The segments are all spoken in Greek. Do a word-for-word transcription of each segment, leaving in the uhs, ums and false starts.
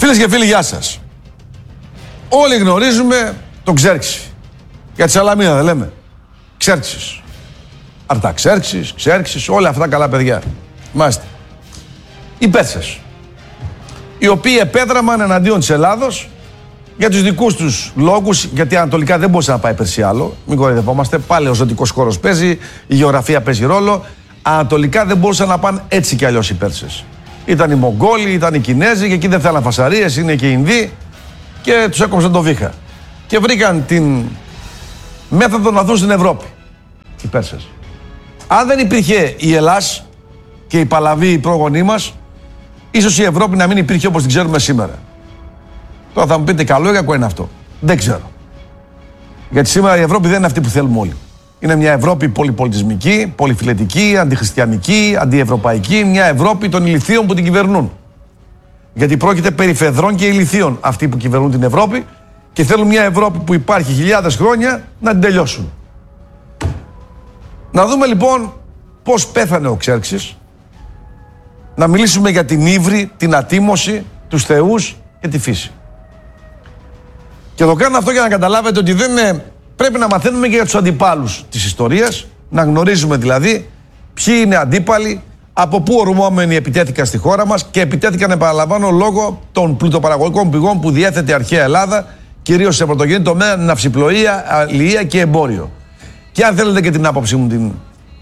Φίλες και φίλοι, γεια σας. Όλοι γνωρίζουμε τον Ξέρξη. Για τη Σαλαμίνα δεν λέμε. Ξέρξης. Αρταξέρξης, Ξέρξης, όλα αυτά καλά παιδιά. Μάλιστα. Οι Πέρσες, οι οποίοι επέδραμαν εναντίον της Ελλάδος για τους δικούς τους λόγους, γιατί ανατολικά δεν μπορούσε να πάει πέρσι άλλο. Μην κοροϊδευόμαστε. Πάλι ο ζωτικός χώρος παίζει, η γεωγραφία παίζει ρόλο. Ανατολικά δεν μπορούσαν να πάνε έτσι κι αλλιώς οι Πέρσες. Ήταν οι Μογγόλοι, ήταν οι Κινέζοι και εκεί δεν θέλαν φασαρίες, είναι και οι Ινδοί και τους έκοψαν το βήχα. Και βρήκαν την μέθοδο να δουν στην Ευρώπη οι Πέρσες. Αν δεν υπήρχε η Ελλάς και η Παλαβή, οι πρόγονοί μας, ίσως η Ευρώπη να μην υπήρχε όπως την ξέρουμε σήμερα. Τώρα θα μου πείτε καλό ή κακό είναι αυτό. Δεν ξέρω. Γιατί σήμερα η Ευρώπη δεν είναι αυτή που θέλουμε όλοι. Είναι μια Ευρώπη πολυπολιτισμική, πολυφιλετική, αντιχριστιανική, αντιευρωπαϊκή, μια Ευρώπη των ηλιθείων που την κυβερνούν. Γιατί πρόκειται περί φεδρών και ηλιθείων αυτοί που κυβερνούν την Ευρώπη και θέλουν μια Ευρώπη που υπάρχει χιλιάδες χρόνια να την τελειώσουν. Να δούμε λοιπόν πώς πέθανε ο Ξέρξης, να μιλήσουμε για την ύβρι, την ατίμωση, τους θεούς και τη φύση. Και το κάνω αυτό για να καταλάβετε ότι δεν είναι... Πρέπει να μαθαίνουμε και για τους αντιπάλους της ιστορίας, να γνωρίζουμε δηλαδή ποιοι είναι αντίπαλοι, από πού ορμόμενοι επιτέθηκαν στη χώρα μας και επιτέθηκαν, επαναλαμβάνω, λόγω των πλουτοπαραγωγικών πηγών που διέθετε η αρχαία Ελλάδα, κυρίως σε πρωτογενή τομέα, ναυσιπλοεία, αλληλεία και εμπόριο. Και αν θέλετε και την άποψή μου την,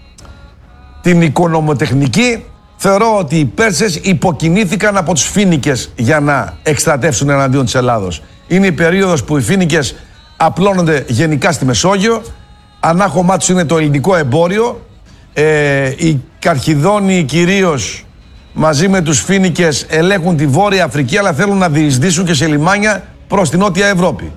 την οικονομοτεχνική, θεωρώ ότι οι Πέρσες υποκινήθηκαν από τους Φοίνικες για να εκστρατεύσουν εναντίον της Ελλάδος. Είναι η περίοδος που οι Φοίνικες απλώνονται γενικά στη Μεσόγειο. Ανάχωμά τους είναι το ελληνικό εμπόριο. Ε, οι Καρχιδόνιοι κυρίως μαζί με τους Φοίνικες ελέγχουν τη Βόρεια Αφρική, αλλά θέλουν να διεισδύσουν και σε λιμάνια προς την Νότια Ευρώπη.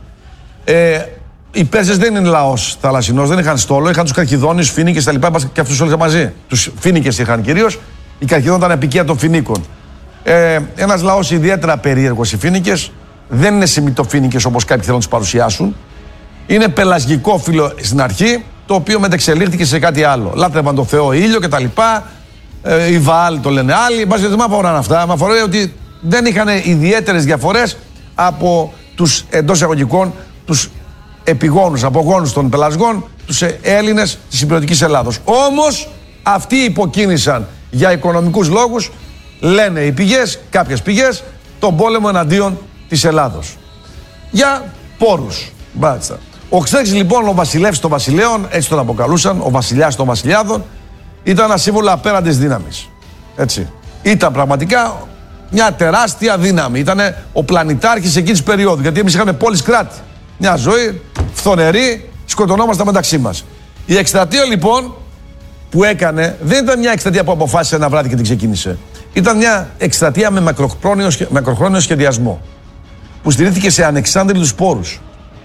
Ε, οι Πέρσες δεν είναι λαός θαλασσινός, δεν είχαν στόλο, είχαν τους Καρχιδόνιους, Φοίνικες τα λοιπά, και αυτούς όλους μαζί. Τους Φοίνικες είχαν κυρίως, οι Καρχιδόνιοι ήταν επικία των Φοινίκων. Ε, ένας λαός ιδιαίτερα περίεργος οι Φοίνικες, δεν είναι Σιμιτοφοίνικες όπως κάποιοι θέλουν να τους παρουσιάσουν. Είναι πελασγικό φύλλο στην αρχή, το οποίο μετεξελίχθηκε σε κάτι άλλο. Λάτρευαν το Θεό ήλιο κτλ. Ε, οι Βαάλ το λένε άλλοι. Μπας δεν μ' αφορούν αυτά. Μ' αφορούν ότι δεν είχαν ιδιαίτερες διαφορές από τους εντός εισαγωγικών, τους επιγόνους, απογόνους των πελασγών, τους Έλληνες της υπηρετικής Ελλάδος. Όμως αυτοί υποκίνησαν για οικονομικούς λόγους, λένε οι πηγές, κάποιες πηγές, τον πόλεμο εναντίον της Ελλάδος. Για πόρους. Μπάτσα. Ο Ξέρξης λοιπόν, ο βασιλεύς των βασιλέων, έτσι τον αποκαλούσαν, ο βασιλιάς των βασιλιάδων, ήταν ένα σύμβολο απέραντης δύναμης. Έτσι. Ήταν πραγματικά μια τεράστια δύναμη. Ήταν ο πλανητάρχης εκείνης της περίοδου. Γιατί εμείς είχαμε πόλεις κράτη. Μια ζωή φθονερή, σκοτωνόμασταν μεταξύ μας. Η εκστρατεία λοιπόν που έκανε δεν ήταν μια εκστρατεία που αποφάσισε ένα βράδυ και την ξεκίνησε. Ήταν μια εκστρατεία με μακροχρόνιο, μακροχρόνιο σχεδιασμό. Που στηρίχθηκε σε ανεξάντλητους πόρους.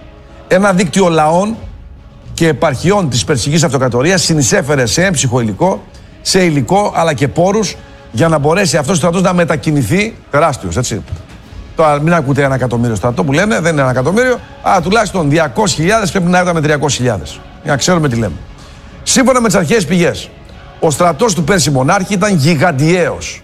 Ένα δίκτυο λαών και επαρχιών της Περσικής Αυτοκρατορίας συνεισέφερε σε έμψυχο υλικό, σε υλικό αλλά και πόρους για να μπορέσει αυτός ο στρατός να μετακινηθεί τεράστιος, έτσι. Τώρα μην ακούτε ένα εκατομμύριο στρατό που λένε, δεν είναι ένα εκατομμύριο, αλλά τουλάχιστον διακόσιες χιλιάδες πρέπει να ήταν με τριακόσιες χιλιάδες. Για να ξέρουμε τι λέμε. Σύμφωνα με τις αρχαίες πηγές, ο στρατός του Πέρση μονάρχη ήταν γιγαντιαίος.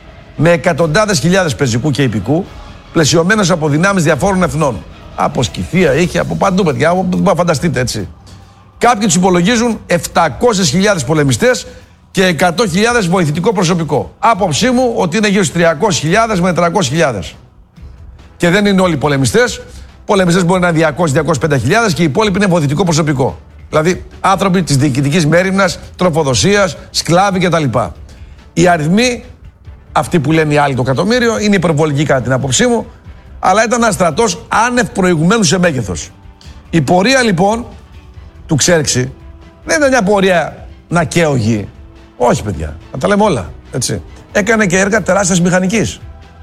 Με εκατοντάδες χιλιάδες πεζικού και ιππικού, πλαισιωμένος από δυνάμεις διαφόρων εθνών. Από Σκυθία είχε, από παντού, παιδιά, από να φανταστείτε, έτσι. Κάποιοι τους υπολογίζουν επτακόσιες χιλιάδες πολεμιστές και εκατό χιλιάδες βοηθητικό προσωπικό. Άποψή μου ότι είναι γύρω στις τριακόσιες χιλιάδες με τετρακόσιες χιλιάδες. Και δεν είναι όλοι πολεμιστές. Πολεμιστές μπορεί να είναι διακόσιες με διακόσιες πενήντα χιλιάδες και οι υπόλοιποι είναι βοηθητικό προσωπικό. Δηλαδή άνθρωποι της διοικητικής μέριμνας, τροφοδοσίας, σκλάβοι κτλ. Οι αριθμοί, αυτοί που λένε οι άλλοι το εκατομμύριο, είναι υπερβολικοί κατά την άποψή μου. Αλλά ήταν ένας στρατός άνευ προηγουμένου σε μέγεθος. Η πορεία λοιπόν του Ξέρξη δεν ήταν μια πορεία να καίω γη. Όχι, παιδιά, να τα λέμε όλα. Έτσι. Έκανε και έργα τεράστιας μηχανικής.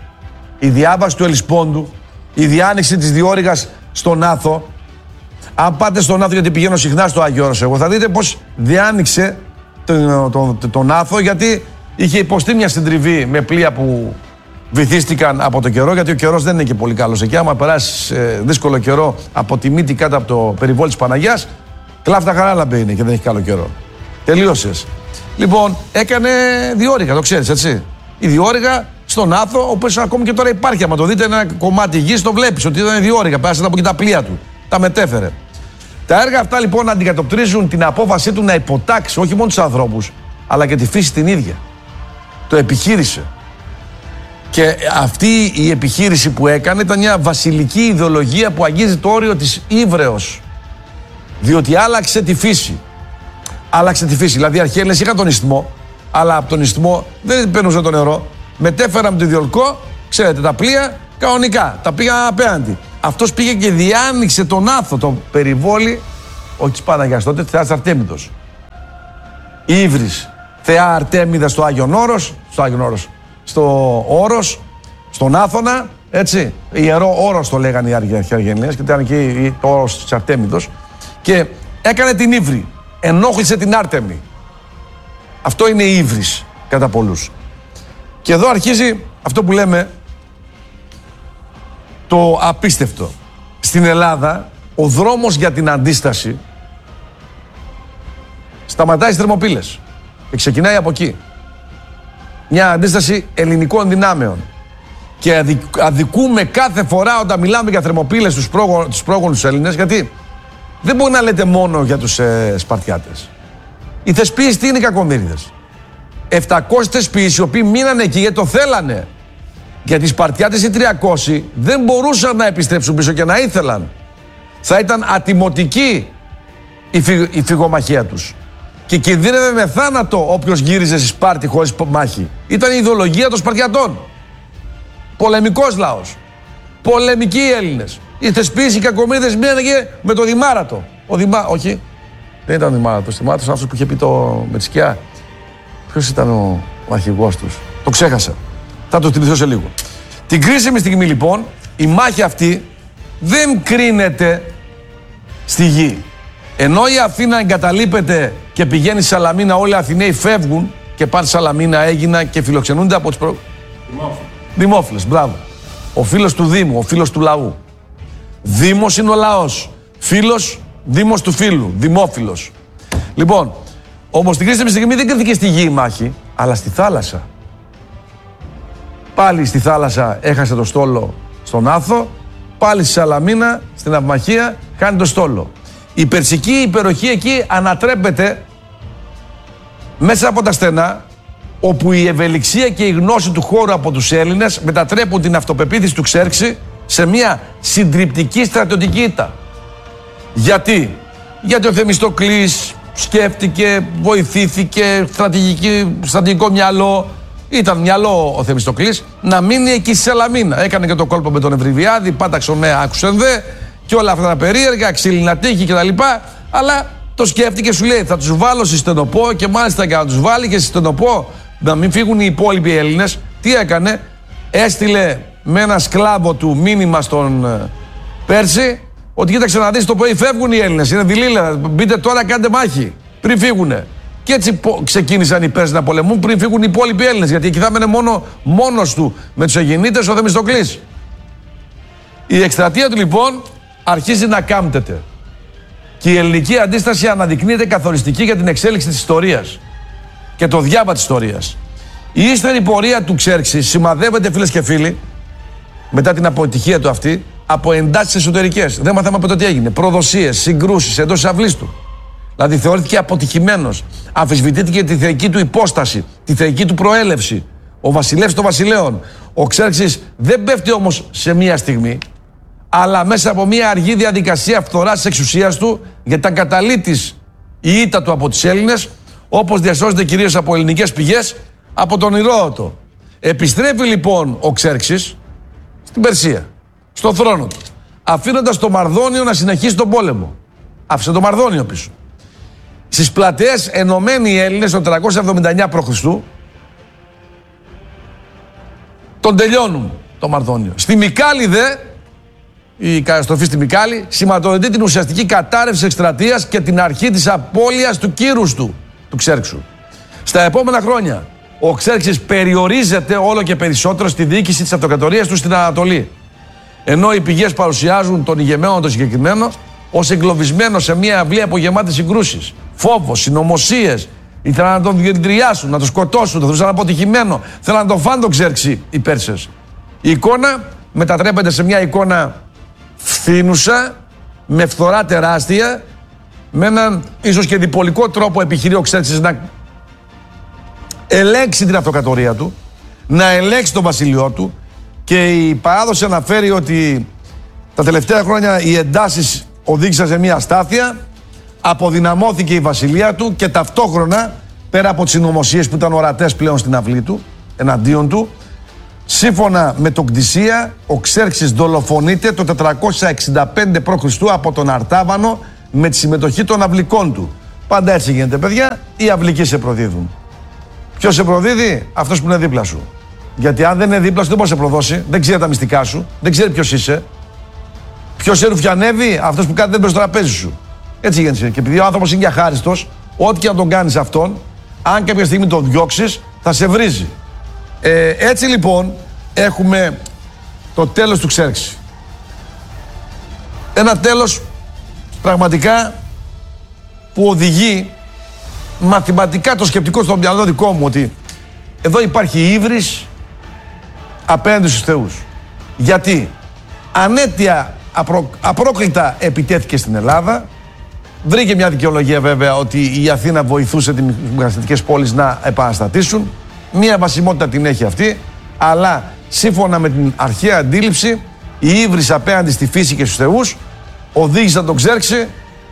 Η διάβαση του Ελισπόντου, η διάνοιξη της διόρυγας στον Άθο. Αν πάτε στον Άθο, γιατί πηγαίνω συχνά στο Άγιο Όρος εγώ, θα δείτε πως διάνοιξε τον, τον, τον Άθο, γιατί είχε υποστεί μια συντριβή με πλοία που βυθίστηκαν από το καιρό, γιατί ο καιρός δεν είναι και πολύ καλός εκεί. Άμα περάσει ε, δύσκολο καιρό από τη μύτη κάτω από το περιβόλι της Παναγιάς, κλάφτα χαράλαμπε είναι και δεν έχει καλό καιρό. Τελείωσες. Λοιπόν, έκανε διόρυγα, το ξέρεις, έτσι. Η διόρυγα στον Άθο, όπως ακόμη και τώρα υπάρχει. Αν το δείτε, ένα κομμάτι γης το βλέπεις ότι ήταν διόρυγα. Πέρασαν από εκεί τα πλοία του. Τα μετέφερε. Τα έργα αυτά λοιπόν αντικατοπτρίζουν την απόφασή του να υποτάξει όχι μόνο τους ανθρώπους, αλλά και τη φύση την ίδια. Το επιχείρησε. Και αυτή η επιχείρηση που έκανε ήταν μια βασιλική ιδεολογία που αγγίζει το όριο της ύβρεως. Διότι άλλαξε τη φύση. Άλλαξε τη φύση. Δηλαδή οι αρχαίοι είχαν τον ισθμό, αλλά από τον ισθμό δεν περνούσε το νερό. Μετέφεραν το Ιδιολκό, ξέρετε, τα πλοία κανονικά. Τα πήγαν απέναντι. Αυτός πήγε και διάνοιξε τον Άθο, το περιβόλι, όχι της Παναγιάς τότε, της Θεάς Αρτέμιδος. Ύβρις, Θεά Αρτέμιδα στο Άγιον Όρος, στο Άγιον Όρος, στο Όρος, στον Άθωνα, έτσι. Ιερό Όρος το λέγανε οι Αρχαιογενείς και ήταν εκεί το Όρος της Αρτέμιδος. Και έκανε την Ύβρη, ενόχλησε την Άρτεμη. Αυτό είναι η Ύβρις κατά πολλούς. Και εδώ αρχίζει αυτό που λέμε το απίστευτο. Στην Ελλάδα ο δρόμος για την αντίσταση σταματάει στις Θερμοπύλες και ξεκινάει από εκεί. Μια αντίσταση ελληνικών δυνάμεων. Και αδικούμε κάθε φορά όταν μιλάμε για Θερμοπύλες τους, πρόγον, τους πρόγονους Έλληνες, γιατί δεν μπορεί να λέτε μόνο για τους ε, Σπαρτιάτες. Οι θεσπίοι τι είναι οι κακομοίριδες. επτακόσιοι θεσπίοι οι οποίοι μείνανε εκεί γιατί το θέλανε. Γιατί οι Σπαρτιάτες οι τριακόσιοι δεν μπορούσαν να επιστρέψουν πίσω και να ήθελαν. Θα ήταν ατιμωτική η, φυ, η φυγομαχία τους. Και κινδύνευε με θάνατο όποιος γύριζε στη Σπάρτη χωρίς μάχη. Ήταν η ιδεολογία των Σπαρτιατών. Πολεμικός λαός. Πολεμικοί Έλληνες. Οι θεσπίοι, οι κακομοίριδες μείνανε και με το Δημάρατο. Ο Δημά... Όχι, δεν ήταν ο Δημάρατος. Ο Δημάρατος αυτός που είχε πει το... με τη σκιά. Ποιος ήταν ο, ο αρχηγός τους. Το ξέχασα. Θα το θυμηθώ σε λίγο. Την κρίσιμη στιγμή λοιπόν, η μάχη αυτή δεν κρίνεται στη γη. Ενώ η Αθήνα εγκαταλείπεται και πηγαίνει στη Σαλαμίνα, όλοι οι Αθηναίοι φεύγουν και πάνε στη Σαλαμίνα, έγινα και φιλοξενούνται από τις προ... Δημόφιλες. Δημόφιλες, μπράβο. Ο φίλος του Δήμου, ο φίλος του λαού. Δήμος είναι ο λαός. Φίλος, δήμος του φίλου. Δημόφιλος. Λοιπόν, όμως την κρίσιμη στιγμή δεν κρίθηκε στη γη η μάχη, αλλά στη θάλασσα. Πάλι στη θάλασσα έχασε το στόλο στον Άθο, πάλι στη Σαλαμίνα, στην Ναυμαχία, χάνει το στόλο. Η περσική υπεροχή εκεί ανατρέπεται μέσα από τα στενά, όπου η ευελιξία και η γνώση του χώρου από τους Έλληνες μετατρέπουν την αυτοπεποίθηση του Ξέρξη σε μια συντριπτική στρατιωτική ήττα. Γιατί? Γιατί ο Θεμιστοκλής σκέφτηκε, βοηθήθηκε, στρατηγικό μυαλό. Ήταν μυαλό ο Θεμιστοκλής να μείνει εκεί στη Σαλαμίνα. Έκανε και το κόλπο με τον Ευρυβιάδη, πάταξον με άκουσεν δε και όλα αυτά τα περίεργα, ξύλινα τείχη κτλ. Αλλά το σκέφτηκε, σου λέει, θα τους βάλω στη Στενοπό και μάλιστα και να τους βάλει και στη Στενοπό να μην φύγουν οι υπόλοιποι Έλληνες. Τι έκανε? Έστειλε με ένα σκλάβο του μήνυμα στον Πέρση ότι κοίταξε να δεις, το πρωί φεύγουν οι Έλληνες, είναι δειλίλα, μπείτε τώρα, κάντε μάχη πριν φύγουνε. Και έτσι ξεκίνησαν οι Πέρσοι να πολεμούν πριν φύγουν οι υπόλοιποι Έλληνες. Γιατί εκεί θα έμενε μόνο μόνος του με τους Αιγινίτες ο Θεμιστοκλής. Η εκστρατεία του λοιπόν αρχίζει να κάμπτεται. Και η ελληνική αντίσταση αναδεικνύεται καθοριστική για την εξέλιξη της ιστορίας και το διάβα της ιστορίας. Η ύστερη πορεία του Ξέρξη σημαδεύεται, φίλες και φίλοι, μετά την αποτυχία του αυτή, από εντάσεις εσωτερικές. Δεν μάθαμε από το τι έγινε. Προδοσίες, συγκρούσεις εντός της αυλής του. Δηλαδή θεωρήθηκε αποτυχημένος. Αμφισβητήθηκε τη θεϊκή του υπόσταση, τη θεϊκή του προέλευση. Ο βασιλεύς των βασιλέων. Ο Ξέρξης δεν πέφτει όμως σε μία στιγμή, αλλά μέσα από μία αργή διαδικασία φθοράς της εξουσίας του, γιατί ήταν καταλήτης η ήττα του από τις Έλληνες, όπως διασώζεται κυρίως από ελληνικές πηγές, από τον Ηρόδοτο. Επιστρέφει λοιπόν ο Ξέρξης στην Περσία, στο θρόνο του, αφήνοντας το Μαρδόνιο να συνεχίσει τον πόλεμο. Άφησε το Μαρδόνιο πίσω. Στις πλατείες ενωμένοι οι Έλληνες το τριακόσια εβδομήντα εννιά π.Χ. τον τελειώνουν το Μαρδόνιο. Στη Μικάλη δε, η καταστροφή στη Μικάλη, σηματοδοτεί την ουσιαστική κατάρρευση της εκστρατείας και την αρχή της απώλειας του κύρους του, του Ξέρξου. Στα επόμενα χρόνια, ο Ξέρξης περιορίζεται όλο και περισσότερο στη διοίκηση της αυτοκρατορίας του στην Ανατολή. Ενώ οι πηγές παρουσιάζουν τον ηγεμένο το συγκεκριμένο ως εγκλωβισμένο σε μια αυλή από γεμάτες συγκρούσεις, φόβο, συνωμοσίες, Ήθελαν να τον διεντριάσουν, να τον σκοτώσουν, το θεωρούσαν αποτυχημένο. Θέλαν να τον φάνε τον Ξέρξη οι Πέρσες. Η εικόνα μετατρέπεται σε μια εικόνα φθήνουσα, με φθορά τεράστια, με έναν ίσως και διπολικό τρόπο επιχειρεί ο Ξέρξης να ελέγξει την αυτοκρατορία του, να ελέγξει τον βασιλειό του, και η παράδοση αναφέρει ότι τα τελευταία χρόνια οι εντάσεις οδήγησαν σε μια αστάθεια, αποδυναμώθηκε η βασιλεία του και ταυτόχρονα, πέρα από τις συνωμοσίες που ήταν ορατές πλέον στην αυλή του, εναντίον του, σύμφωνα με τον Κτησία, ο Ξέρξης δολοφονείται το τετρακόσια εξήντα πέντε προ Χριστού από τον Αρτάβανο με τη συμμετοχή των αυλικών του. Πάντα έτσι γίνεται, παιδιά, οι αυλικοί σε προδίδουν. Ποιος σε προδίδει? Αυτός που είναι δίπλα σου. Γιατί αν δεν είναι δίπλα σου δεν μπορεί να σε προδώσει, δεν ξέρει τα μυστικά σου, δεν ξέρει ποιος είσαι. Ποιος σε ρουφιανεύει? Αυτός που κάθεται μπροστά στο τραπέζι σου. Έτσι γίνεται. Και επειδή ο άνθρωπος είναι και αχάριστος, ό,τι και να τον κάνεις αυτόν, αν κάποια στιγμή τον διώξεις, θα σε βρίζει. Ε, έτσι λοιπόν έχουμε το τέλος του Ξέρξη. Ένα τέλος πραγματικά που οδηγεί μαθηματικά το σκεπτικό στο μυαλό δικό μου, ότι εδώ υπάρχει ύβρις απέναντι στους θεούς. Γιατί ανέτεια απρο, απρόκλητα επιτέθηκε στην Ελλάδα. Βρήκε μια δικαιολογία βέβαια ότι η Αθήνα βοηθούσε τις μεγαστατικές πόλεις να επαναστατήσουν. Μια βασιμότητα την έχει αυτή, αλλά σύμφωνα με την αρχαία αντίληψη, η ύβρις απέναντι στη φύση και στους θεούς οδήγησαν τον Ξέρξη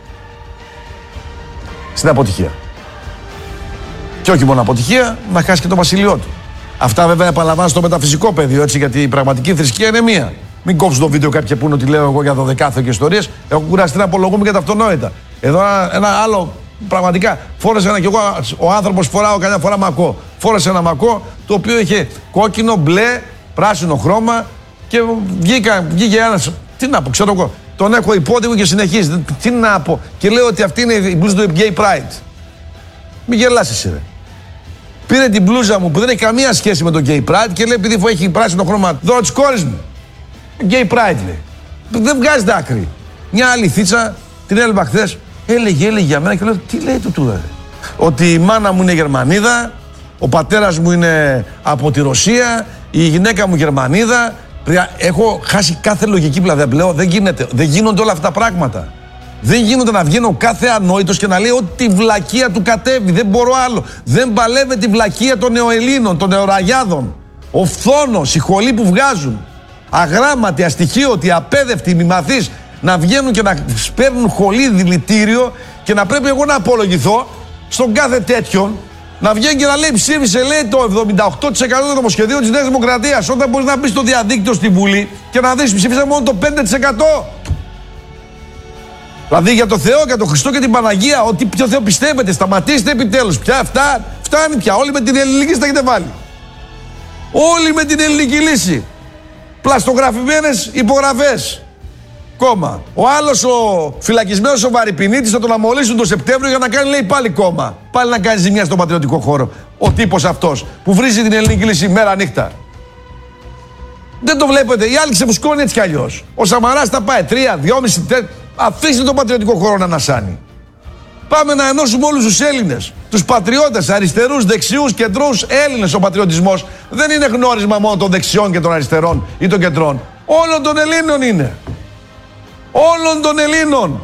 στην αποτυχία. Και όχι μόνο αποτυχία, να χάσει και το βασιλειό του. Αυτά βέβαια επαναλαμβάνω στο μεταφυσικό πεδίο, έτσι, γιατί η πραγματική θρησκεία είναι μία. Μην κόψουν το βίντεο κάποιοι που είναι ότι λέω εγώ για δωδεκάθεο και ιστορίες. Έχω κουραστεί να απολογούμε για τα αυτονόητα. Εδώ ένα, ένα άλλο, πραγματικά, φόρεσε ένα κι εγώ, ο άνθρωπος φοράω καμιά φορά μακό. Φόρεσε ένα μακό το οποίο είχε κόκκινο, μπλε, πράσινο χρώμα και βγήκα, βγήκε ένας. Τι να πω, ξέρω εγώ. Τον έχω υπότιμο και συνεχίζει. Τι να πω. Και λέω ότι αυτή είναι η μπλούζα του Gay Pride. Μην γελάσεις, ρε. Πήρε την μπλούζα μου που δεν έχει καμία σχέση με το Gay Pride και λέει επειδή έχει πράσινο χρώμα, δώρο της κόρης μου. Gay Pride λέει. Δεν βγάζει δάκρυ. Μια άλλη θίτσα την έλαβα χθες, έλεγε, έλεγε για μένα και λέω τι λέει τούτου, ρε. Ότι η μάνα μου είναι Γερμανίδα, ο πατέρας μου είναι από τη Ρωσία, η γυναίκα μου Γερμανίδα. Έχω χάσει κάθε λογική πλέον. πλέον δεν, γίνεται, δεν γίνονται όλα αυτά τα πράγματα. Δεν γίνονται να βγαίνει ο κάθε ανόητος και να λέει ότι τη βλακεία του κατέβει. Δεν μπορώ άλλο. Δεν παλεύει τη βλακεία των νεοελλήνων, των νεοραγιάδων. Ο φθόνος, οι χολοί που βγάζουν. Αγράμματοι, αστοιχείωτοι, απέδευτοι, μη μαθείς να βγαίνουν και να σπέρνουν χολή δηλητήριο και να πρέπει εγώ να απολογηθώ στον κάθε τέτοιον. Να βγαίνει και να λέει ψήφισε, λέει, το εβδομήντα οκτώ τοις εκατό των νομοσχεδίων της Νέας Δημοκρατίας. Όταν μπορείς να μπεις στο διαδίκτυο στη Βουλή και να δεις ψήφισε μόνο το πέντε τοις εκατό. Δηλαδή για το Θεό, για τον Χριστό και την Παναγία, ότι ποιο Θεό πιστεύετε, σταματήστε επιτέλους. Πια αυτά, φτάνει πια. Όλοι με την ελληνική λύση τα έχετε βάλει. Όλοι με την ελληνική λύση. Πλαστογραφημένες υπογραφές. Κόμμα. Ο άλλος ο φυλακισμένος ο Βαρυπινίτης θα τον αμολύσουν τον Σεπτέμβριο για να κάνει, λέει, πάλι κόμμα. Πάλι να κάνει ζημιά στον πατριωτικό χώρο. Ο τύπος αυτός που βρίζει την ελληνική λύση μέρα νύχτα. Δεν το βλέπετε. Οι άλλοι ξεφουσκώνουν έτσι κι αλλιώς. Ο Σαμαράς θα πάει τρία, δυόμιση, τέσσερα. Αφήστε τον πατριωτικό χώρο να ανασάνει. Πάμε να ενώσουμε όλους τους Έλληνες. Τους πατριώτες, αριστερούς, δεξιούς, κεντρούς Έλληνες. Ο πατριωτισμός δεν είναι γνώρισμα μόνο των δεξιών και των αριστερών ή των κεντρών. Όλων των Ελλήνων είναι. Όλων των Ελλήνων.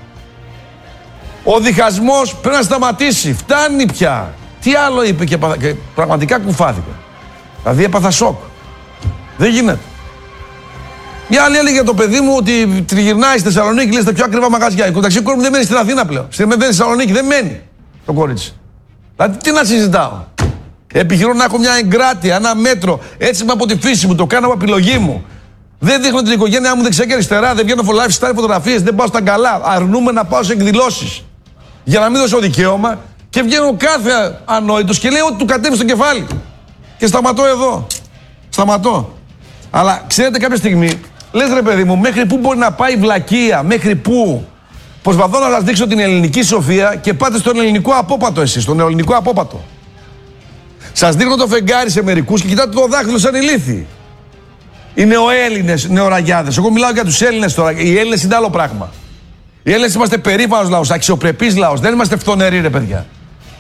Ο διχασμός πρέπει να σταματήσει. Φτάνει πια. Τι άλλο είπε και, και πραγματικά κουφάθηκα. Δηλαδή έπαθα σοκ. Δεν γίνεται. Μια άλλη έλεγε το παιδί μου ότι τριγυρνάει στη Θεσσαλονίκη, λέει στα πιο ακριβά μαγαζιά. Η κονταξή κόρη μου δεν μένει στην Αθήνα πλέον. Στην Θεσσαλονίκη δεν μένει το κορίτσι. Δηλαδή τι να συζητάω. Επιχειρώ να έχω μια εγκράτεια, ένα μέτρο. Έτσι είμαι από τη φύση μου, το κάνω από επιλογή μου. Δεν δείχνω την οικογένειά μου δεξιά και αριστερά, δεν βγαίνω for lifestyle φωτογραφίες, δεν πάω στα καλά. Αρνούμε να πάω σε εκδηλώσεις. Για να μην δώσω δικαίωμα και βγαίνω κάθε ανόητος και λέω ότι του κατέβει στο κεφάλι. Και σταματώ εδώ. Σταματώ. Αλλά ξέρετε κάποια στιγμή. Λες ρε παιδί μου, μέχρι πού μπορεί να πάει η βλακεία, μέχρι πού. Προσπαθώ να σας δείξω την ελληνική σοφία και πάτε στον ελληνικό απόπατο εσείς, στον ελληνικό απόπατο. Σας δείχνω το φεγγάρι σε μερικούς και κοιτάτε το δάχτυλο σαν ηλίθιοι. Οι νεοέλληνες, νεοραγιάδες. Εγώ μιλάω για τους Έλληνες τώρα. Οι Έλληνες είναι άλλο πράγμα. Οι Έλληνες είμαστε περήφανος λαός, αξιοπρεπής λαός. Δεν είμαστε φθονεροί ρε παιδιά.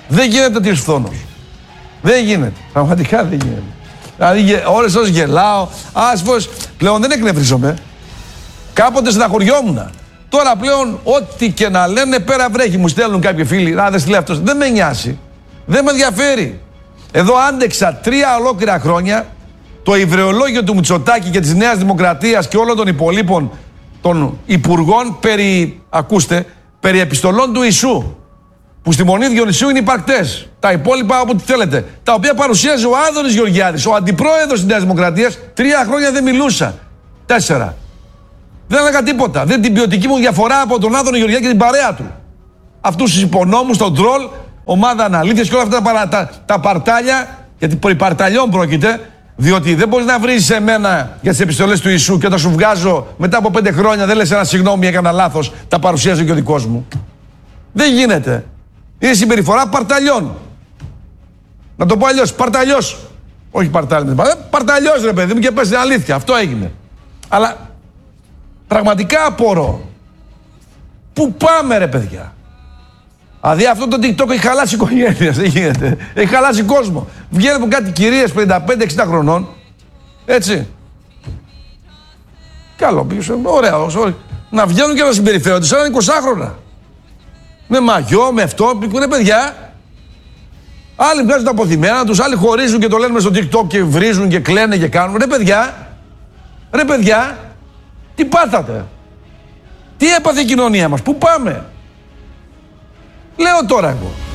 Δεν γίνεται τρισφθόνος. Δεν γίνεται. Πραγματικά δεν γίνεται. Δηλαδή, ώρες ώρες γελάω. Ας πω, πλέον δεν εκνευρίζομαι. Κάποτε στεναχωριόμουν. Τώρα πλέον, ό,τι και να λένε, πέρα βρέχει. Μου στέλνουν κάποιοι φίλοι. Να δεν στείλει αυτός. Δεν με νοιάζει. Δεν με ενδιαφέρει. Εδώ άντεξα τρία ολόκληρα χρόνια το ιδεολόγιο του Μητσοτάκη και της Νέας Δημοκρατίας και όλων των υπολείπων των υπουργών περί, ακούστε, περί επιστολών του Ιησού. Που στη Μονή Διονυσίου είναι υπαρκτές. Τα υπόλοιπα από ό,τι θέλετε. Τα οποία παρουσίαζε ο Άδωνης Γεωργιάδης, ο αντιπρόεδρος της Νέας Δημοκρατίας. Τρία χρόνια δεν μιλούσα. Τέσσερα. Δεν έλεγα τίποτα. Δεν την ποιοτική μου διαφορά από τον Άδωνη Γεωργιάδη και την παρέα του. Αυτούς τους υπονόμους, τον τρόλ, ομάδα αναλήθειας και όλα αυτά τα, παρα, τα, τα παρτάλια, γιατί περί παρταλιών πρόκειται, διότι δεν μπορείς να βρεις εμένα για τις επιστολές του Ιησού και όταν σου βγάζω μετά από πέντε χρόνια δεν λες ένα συγγνώμη, έκανα λάθος, τα παρουσίαζε και ο δικός μου. Δεν γίνεται. Είναι συμπεριφορά παρταλιών. Να το πω αλλιώς, παρταλιός. Όχι παρτάλι, παρταλιός ρε παιδί μου και πες την αλήθεια. Αυτό έγινε. Αλλά πραγματικά απορώ. Πού πάμε ρε παιδιά. Δηλαδή αυτό το TikTok έχει χαλάσει οικογένειες, δεν γίνεται. Έχει χαλάσει κόσμο. Βγαίνουν κάτι κυρίες πενήντα πέντε εξήντα χρονών. Έτσι. Καλό, πήγε, ωραία. Να βγαίνουν και να συμπεριφέρονται σαν εικοσάχρονα. Με μαγιό, με αυτό, είναι παιδιά. Άλλοι βγάζουν τα αποθυμένα τους, άλλοι χωρίζουν και το λένε στο TikTok και βρίζουν και κλαίνε και κάνουν. Ρε παιδιά, ρε παιδιά, τι πάθατε. Τι έπαθε η κοινωνία μας, πού πάμε. Λέω τώρα εγώ.